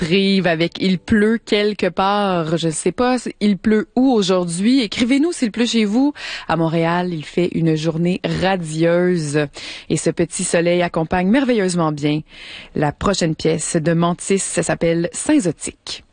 prive avec il pleut quelque part. Je sais pas, il pleut où aujourd'hui? Écrivez-nous s'il pleut chez vous. À Montréal, il fait une journée radieuse. Et ce petit soleil accompagne merveilleusement bien la prochaine pièce de Mantis. Ça s'appelle Saint-Zotique.